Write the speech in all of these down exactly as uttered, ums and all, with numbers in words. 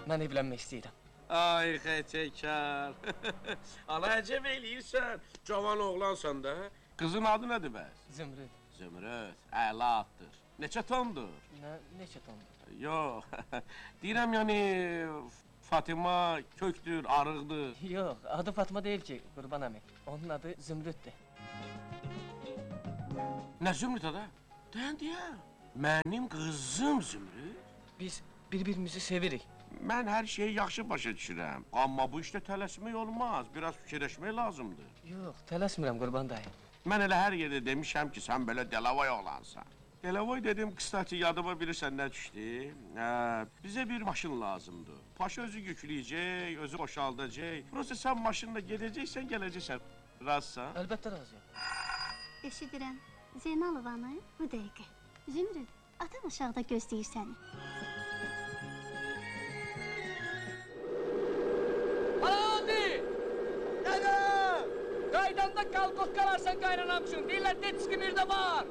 mən evlənmək istəyirəm. Ay xəçəkar. Ana əcəb eləyirsən. Cavan oğlansan da. Qızın adı nədir bəs? Zümrüd. Zümrüd, əla addır. Neçə tondur? Nə, neçə tondur? Yox, deyirəm yəni Fatıma köktür, arıqdır. Yox, adı Fatma deyil ki, Qurban əmi. Onun adı Zümrüddür. Nə Zümrüd adı? Dən deyəm, mənim qızım Zümrüd. Biz bir-birimizi sevirik. Mən hər şeyi yaxşı başa düşürəm. Amma bu işdə tələsmək olmaz, biraz fikirləşmək lazımdır. Yox, tələsmirəm Qurban dayı. Mən elə hər yerdə demişəm ki, sən belə Delavoy oğlansan. Delavoy dedim, qıstati yadıma bilirsən nə düşdü? Hə, bizə bir maşın lazımdır. Paşa özü yükləyəcək, özü boşaldacaq. Prosta sən maşınla gedəcəksən, gələcəksən. Razısan? Əlbəttə razıyam. Eşidirəm. Zeynalovanı bu dəqiqə. Zümrüd, atan aşağıda gözləyir səni. Hadi! Dede! Qaydanda kalkot qalarsan qaynanam üçün. Deyirlər, detski bir də var.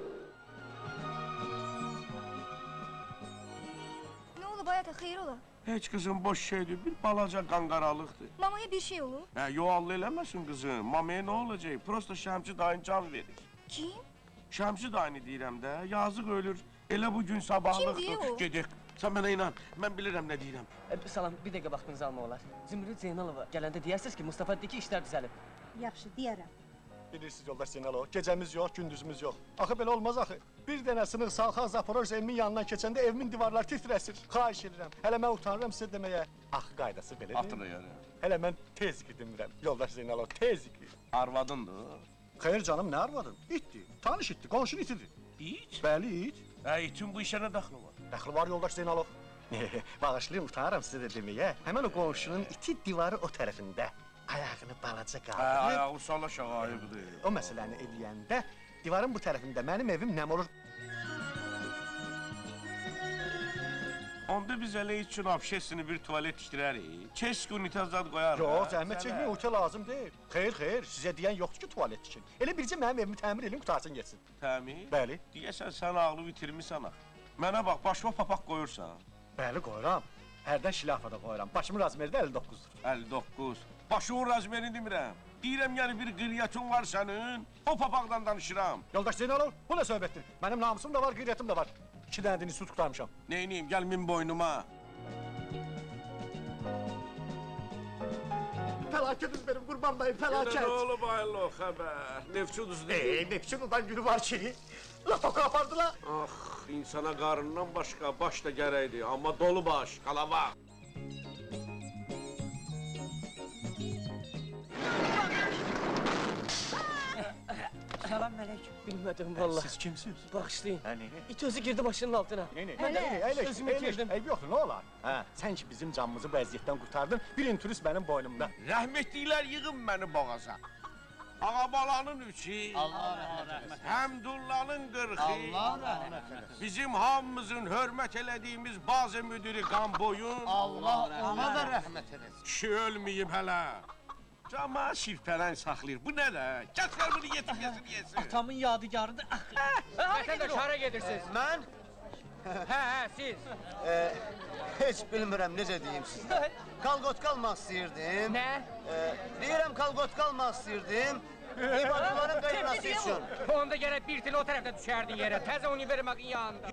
Ne oldu bayata, xeyir ola? Heç qızım boş şeydir, bir balaca qanqaralıqdır. Mamaya bir şey olur. Hə, yoallı eləməsin qızım, mamaya nə olacaq? Prosta Şəmsi dayın can verir. Kim? Şəmsi dayını deyirəm də, yazıq ölür. Elə bu gün sabahlıqdır. Kim deyir o? Gedək, sən mənə inan, mən bilirəm nə deyirəm. E, salam, bir dəqiqə vaxtınızı alma olar. Zümrüd Zeynalova gələndə deyərsiniz ki, Mustafa deyir ki, işlər düzəlib. Yaxşı, deyərəm. Bilirsiniz yoldaş Zeynalov, gecəmiz yox, gündüzümüz yox. Axı belə olmaz axı. Bir dənə sınıq salxaq Zaporoj evimin yanından keçəndə evimin divarları titrəsir. Xahiş edirəm. Hələ mən utanıram sizə deməyə. Axı qaydası belədir. Atını yəni. Hələ mən tez gidimirəm. Yoldaş Zeynalov, tez gid. Arvadındır. Xeyr canım, nə arvadın? İtdir. Tanış itdir, qonşun itidir. İt? Bəli, it. Hə, itin bu işə nə daxlı var? Dəxli var yoldaş Zeynalov. Bağışlayın, utanıram sizə də deməyə. Həmən o qonşunun iti divarı o tərəfində. Ayağını balaca Hə, qaldırıb. ayağı sala şağayıbdır. O məsələni eləyəndə divarın bu tərəfində mənim evim nəm olur? Onda biz elə üçün abşesini bir tuvalet tikdirərik. Keşke unitazad qoyarıq. Yox, zəhmət çəkməyin, otel lazım deyil. Xeyr, xeyr, sizə deyən yoxdur ki, tuvalet tikin. Elə bircə mənim evimi təmir edin, qutarsın getsin. Təmir? Bəli. Deyəsən, sən ağlı bitirmisən axı. Mənə bax, başıma papaq qoyursan. Bəli, qoyuram. Hərdən şilafada qoyuram. Başımın razmeri də əlli doqquzdur. əlli doqquz. Başımın razmerini demirəm. Deyirəm, yəni bir qriyyatın var sənin. O papaqdan danışıram. Yoldaş Zeynalov, bu nə söhbətdir? Mənim namusum da var, qeyriyyatım da var. İki dənə dini su tutarmışam. Neyniyim, gəl min boynuma. Fəlakətiz benim qurban dayım, fəlakət. Nə olub aylı xəbər? Nefçuduz deyil. Eee, Nefçin udan günü var ki, latoka apardılar. Ax, insana qarından başqa baş da gərəkdir. Amma dolu baş, qalava. Salam əleykum. Bilmədim vallahi. Siz kimsiniz? Bağışlayın. Hə, nə? İt özü girdi başının altına. Ne ne? Mən də Əyləş, özümü əyləş, itirdim. əyləş, yoxdur, nə olar? Hə, sən ki bizim canımızı bu əziyyətdən qurtardın, bir inturist mənim boynumda. Rəhmətliklər yığın məni boğaza. Ağabalanın üçü, Allah rəhmət eləsin. Həmdullanın qırxı, Allah rəhmət eləsin. bizim hamımızın hörmət elədiyimiz bazı müdiri Qamboyun, Allah ona da rəhmət eləsin. kişi ölməyib hələ. Cama şirpələn saxlayır. Bu nə də? Gətir bunu yetin, yesin, yesin. Atamın yadigarıdır. Vətəndaş, hara gedirsiniz? Mən Hə, hə, siz. heç bilmirəm necə deyim sizə. Kalqot qalmaq istəyirdim. Nə? E, deyirəm kalqot qalmaq istəyirdim. İbadətlərin qaynası üçün. Onda gərək bir til o tərəfdə düşərdin yerə. Təzə univermağın yanında.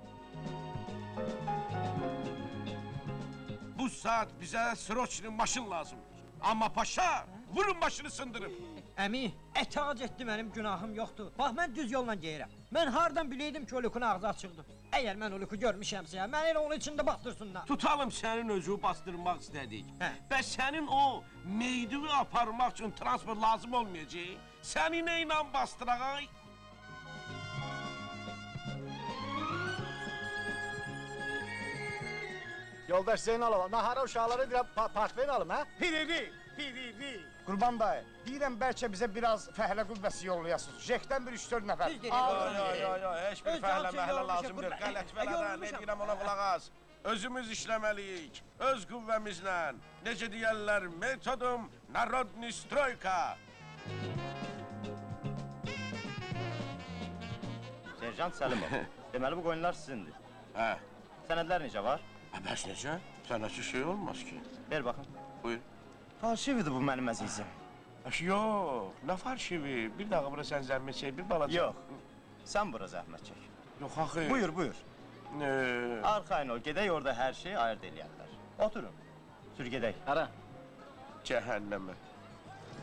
Bu saat bizə sroçlu maşın lazımdır. Amma paşa, vurun başını sındırıb. Əmi, etac etdi, mənim günahım yoxdur. Bax, mən düz yolla geyirəm. Mən hardan biləydim ki, o lükün ağzı açıqdır. Əgər mən o lükü görmüşəmsə, mən elə onun içində bastırsınlar. Tutalım sənin özü bastırmaq istədik. Hə. Və sənin o meydivi aparmaq üçün transport lazım olmayacaq. Səni nə ilə bastıraq? Yoldaş Zeynalova, nahara uşaqları deyirəm, pa partveyin alım, hə? Piriri, piriri. Qurban dayı, deyirəm bəlkə bizə biraz fəhlə qüvvəsi yollayasınız. Jekdən bir üç dörd nəfər. Biz Yo, yo, yo, yo, heç bir Öz fəhlə cançı məhlə yorulmuşam, lazımdır. qurban- Qələt E, vələdə, nə yorulmuşam. deyirəm ona qulaq az. Özümüz işləməliyik, öz qüvvəmizlə. Necə deyərlər, metodum narodni stroyka. Serjant Səlimov, deməli bu qoyunlar sizindir. Hə, Sənədlər necə var? Əbəs necə? Sənəsi şey olmaz ki. Ver baxın. Buyur. Falşividir bu mənim əzizim. Aş, yox, nə farşivi? Bir dağı bura sən zəhmət çək, bir balaca. Yox, sən bura zəhmət çək. Yox, axı. Buyur, buyur. Ee, Arxayın ol, gedək orada hər şeyi ayırt eləyərlər. Oturun, sür gedək. Hara? Cəhənnəmə.